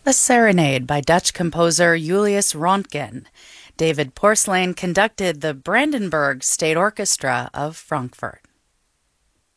A Serenade by Dutch composer Julius Röntgen. David Porcelain conducted the Brandenburg State Orchestra of Frankfurt.